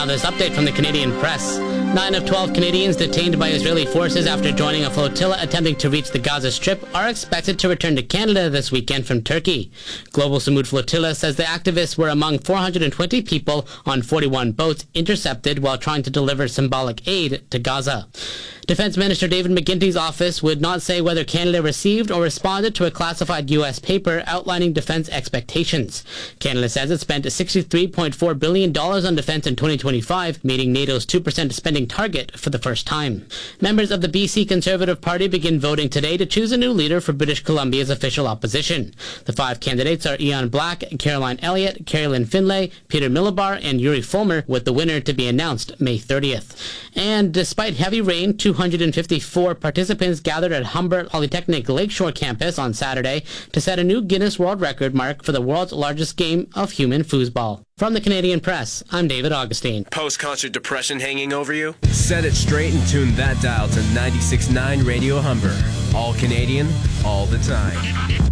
Now this update from the Canadian press. 9 of 12 Canadians detained by Israeli forces after joining a flotilla attempting to reach the Gaza Strip are expected to return to Canada this weekend from Turkey. Global Samud Flotilla says the activists were among 420 people on 41 boats intercepted while trying to deliver symbolic aid to Gaza. Defense Minister David McGuinty's office would not say whether Canada received or responded to a classified U.S. paper outlining defense expectations. Canada says it spent $63.4 billion on defense in 2025, meeting NATO's 2% spending target for the first time. Members of the BC Conservative Party begin voting today to choose a new leader for British Columbia's official opposition. The 5 candidates are Ian Black, Caroline Elliott, Carolyn Finlay, Peter Millibar, and Yuri Fulmer, with the winner to be announced May 30th. And despite heavy rain, 254 participants gathered at Humber Polytechnic Lakeshore campus on Saturday to set a new Guinness World Record mark for the world's largest game of human foosball. From the Canadian Press, I'm David Augustine. Post-concert depression hanging over you? Set it straight and tune that dial to 96.9 Radio Humber. All Canadian, all the time.